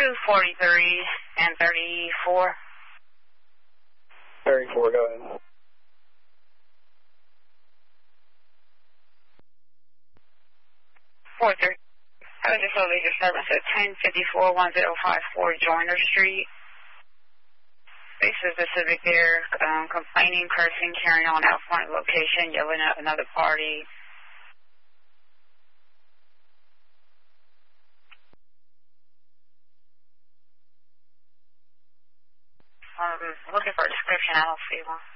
243 and 34. 34, go ahead. I was just over the disturbance at 1054-1054 Joyner Street. This is the Civic there, complaining, cursing, carrying on out front location, yelling at another party. Looking for a description, I don't see one.